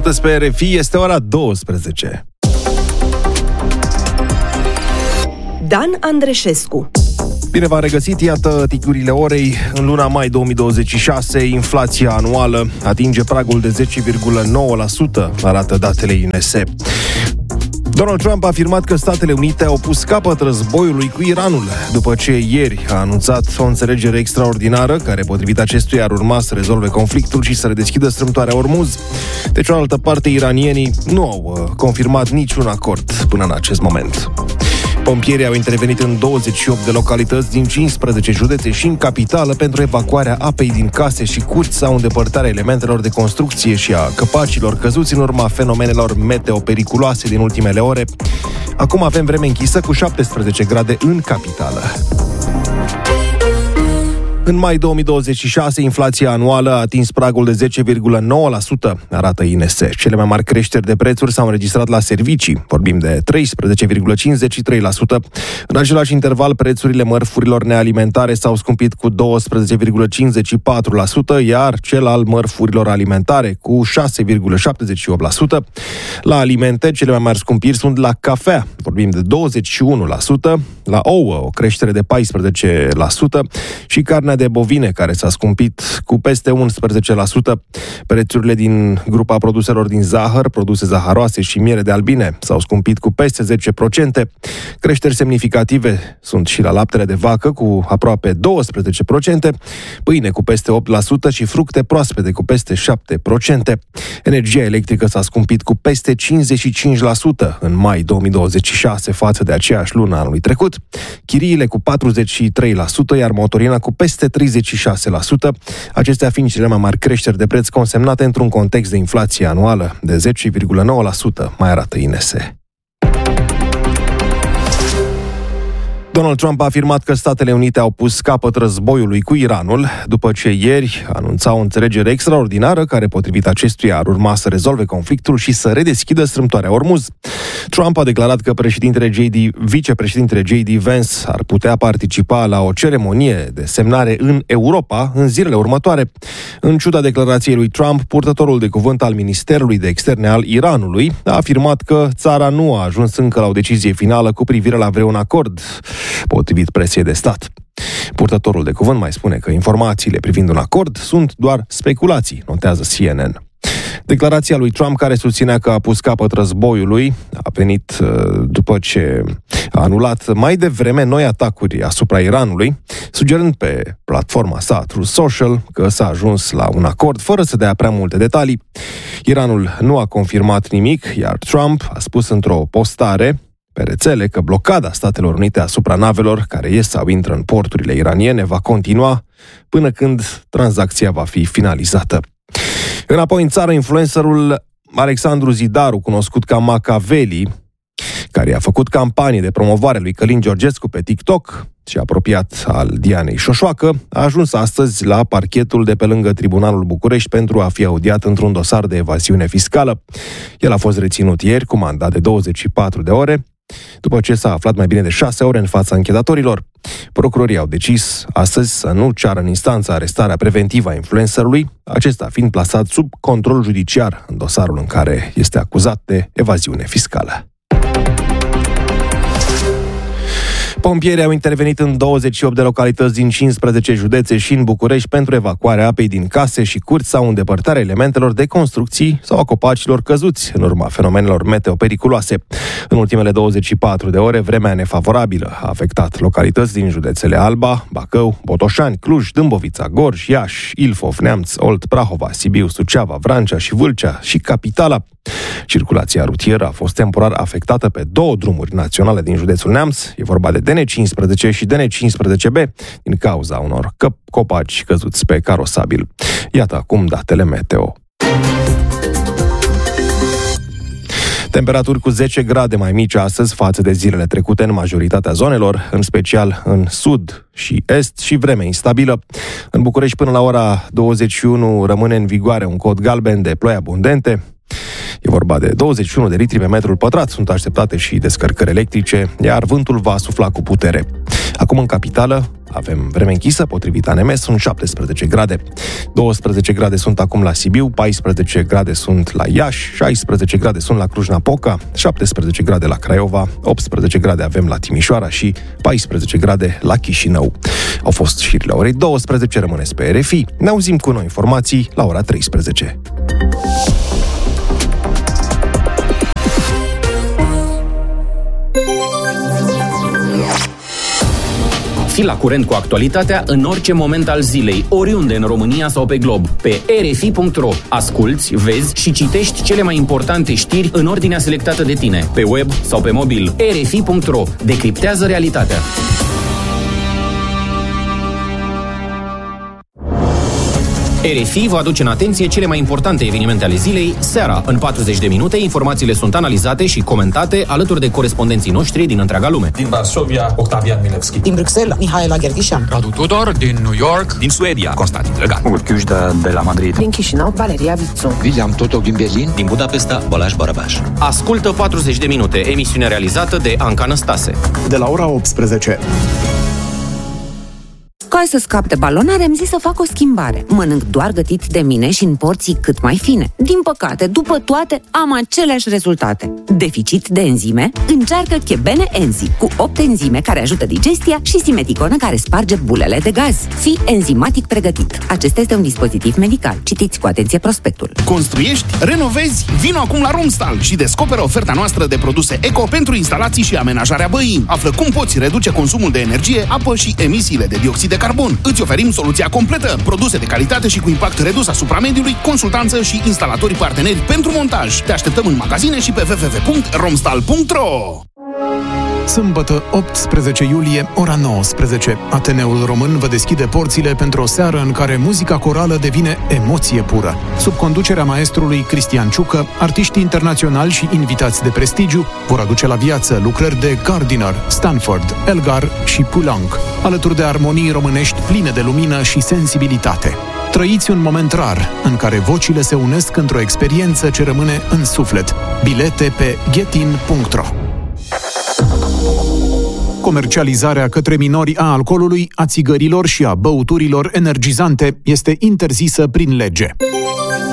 Sunteți pe RFI, este ora 12. Dan Andreșescu. Bine v-am regăsit, iată titlurile orei. În luna mai 2026, inflația anuală atinge pragul de 10,9%, arată datele INS. Donald Trump a afirmat că Statele Unite au pus capăt războiului cu Iranul, după ce ieri a anunțat o înțelegere extraordinară, care, potrivit acestuia, ar urma să rezolve conflictul și să redeschidă strâmtoarea Ormuz. De cealaltă parte, iranienii nu au confirmat niciun acord până în acest moment. Pompierii au intervenit în 28 de localități din 15 județe și în capitală pentru evacuarea apei din case și curți sau îndepărtarea elementelor de construcție și a căpacilor căzuți în urma fenomenelor meteo-periculoase din ultimele ore. Acum avem vreme închisă cu 17 grade în capitală. În mai 2026, inflația anuală a atins pragul de 10,9%, arată INS. Cele mai mari creșteri de prețuri s-au înregistrat la servicii, vorbim de 13,53%. În același interval, prețurile mărfurilor nealimentare s-au scumpit cu 12,54%, iar cel al mărfurilor alimentare cu 6,78%. La alimente, cele mai mari scumpiri sunt la cafea, vorbim de 21%, la ouă, o creștere de 14% și carnea de bovine, care s-a scumpit cu peste 11%. Prețurile din grupa produselor din zahăr, produse zaharoase și miere de albine s-au scumpit cu peste 10%. Creșteri semnificative sunt și la laptele de vacă cu aproape 12%, pâine cu peste 8% și fructe proaspete cu peste 7%. Energia electrică s-a scumpit cu peste 55% în mai 2026 față de aceeași lună anului trecut, chiriile cu 43%, iar motorina cu peste 36%, acestea fiind cele mai mari creșteri de preț consemnate într-un context de inflație anuală de 10,9%, mai arată INS. Donald Trump a afirmat că Statele Unite au pus capăt războiului cu Iranul, după ce ieri anunța o înțelegere extraordinară care, potrivit acestuia, ar urma să rezolve conflictul și să redeschidă strâmtoarea Ormuz. Trump a declarat că vicepreședintele J.D. Vance ar putea participa la o ceremonie de semnare în Europa în zilele următoare. În ciuda declarației lui Trump, purtătorul de cuvânt al Ministerului de Externe al Iranului a afirmat că țara nu a ajuns încă la o decizie finală cu privire la vreun acord, potrivit presei de stat. Purtătorul de cuvânt mai spune că informațiile privind un acord sunt doar speculații, notează CNN. Declarația lui Trump, care susținea că a pus capăt războiului, a venit după ce a anulat mai devreme noi atacuri asupra Iranului, sugerând pe platforma sa Truth Social că s-a ajuns la un acord fără să dea prea multe detalii. Iranul nu a confirmat nimic, iar Trump a spus într-o postare pe rețele că blocada Statelor Unite asupra navelor care ies sau intră în porturile iraniene va continua până când tranzacția va fi finalizată. Înapoi în țară, influencerul Alexandru Zidaru, cunoscut ca Macaveli, care a făcut campanie de promovare lui Călin Georgescu pe TikTok și apropiat al Dianei Șoșoacă, a ajuns astăzi la parchetul de pe lângă Tribunalul București pentru a fi audiat într-un dosar de evaziune fiscală. El a fost reținut ieri cu mandat de 24 de ore, după ce s-a aflat mai bine de 6 ore în fața anchetatorilor. Procurorii au decis astăzi să nu ceară în instanță arestarea preventivă a influencerului, acesta fiind plasat sub control judiciar în dosarul în care este acuzat de evaziune fiscală. Pompierii au intervenit în 28 de localități din 15 județe și în București pentru evacuarea apei din case și curți sau îndepărtarea elementelor de construcții sau a copacilor căzuți în urma fenomenelor meteo-periculoase. În ultimele 24 de ore, vremea nefavorabilă a afectat localități din județele Alba, Bacău, Botoșani, Cluj, Dâmbovița, Gorj, Iași, Ilfov, Neamț, Olt, Prahova, Sibiu, Suceava, Vrancea și Vâlcea și Capitala. Circulația rutieră a fost temporar afectată pe 2 drumuri naționale din județul Neamț. E vorba de DN15 și DN15B din cauza unor copaci căzuți pe carosabil. Iată acum datele meteo. Temperaturi cu 10 grade mai mici astăzi față de zilele trecute în majoritatea zonelor, în special în sud și est, și vreme instabilă. În București până la ora 21 rămâne în vigoare un cod galben de ploi abundente. E vorba de 21 de litri pe metrul pătrat, sunt așteptate și descărcări electrice, iar vântul va sufla cu putere. Acum în capitală, avem vreme închisă, potrivit ANMS, sunt 17 grade. 12 grade sunt acum la Sibiu, 14 grade sunt la Iași, 16 grade sunt la Cluj-Napoca, 17 grade la Craiova, 18 grade avem la Timișoara și 14 grade la Chișinău. Au fost știrile orei 12, rămâneți pe RFI. Ne auzim cu noi informații la ora 13. Fii la curent cu actualitatea în orice moment al zilei, oriunde în România sau pe glob. Pe rfi.ro asculți, vezi și citești cele mai importante știri în ordinea selectată de tine, pe web sau pe mobil. rfi.ro decriptează realitatea. RFI vă aduce în atenție cele mai importante evenimente ale zilei, seara. În 40 de minute, informațiile sunt analizate și comentate alături de corespondenții noștri din întreaga lume. Din Varsovia, Octavian Milevski. Din Bruxelles, Mihaela Gherghișan. Radu Tudor, din New York. Din Suedia, Constantin Drăgan. Urchiușda de la Madrid. Din Chișinău, Valeria Vițu. William Totok din Berlin. Din Budapesta, Balázs Barabás. Ascultă 40 de minute, emisiune realizată de Anca Năstase. De la ora 18. Ca să scap de balonare, am zis să fac o schimbare. Mănânc doar gătit de mine și în porții cât mai fine. Din păcate, după toate, am aceleași rezultate. Deficit de enzime? Încearcă Chebene Enzi, cu 8 enzime care ajută digestia și simeticonă care sparge bulele de gaz. Fii enzimatic pregătit. Acesta este un dispozitiv medical. Citiți cu atenție prospectul. Construiești? Renovezi? Vino acum la Romstal și descoperă oferta noastră de produse eco pentru instalații și amenajarea băii. Află cum poți reduce consumul de energie, apă și emisiile de dioxid de carbon. Îți oferim soluția completă, produse de calitate și cu impact redus asupra mediului, consultanță și instalatori parteneri pentru montaj. Te așteptăm în magazine și pe www.romstal.ro. Sâmbătă, 18 iulie, ora 19. Ateneul Român vă deschide porțile pentru o seară în care muzica corală devine emoție pură. Sub conducerea maestrului Cristian Ciucă, artiștii internaționali și invitați de prestigiu vor aduce la viață lucrări de Gardiner, Stanford, Elgar și Poulenc, alături de armonii românești pline de lumină și sensibilitate. Trăiți un moment rar în care vocile se unesc într-o experiență ce rămâne în suflet. Bilete pe getin.ro. Comercializarea către minori a alcoolului, a țigărilor și a băuturilor energizante este interzisă prin lege.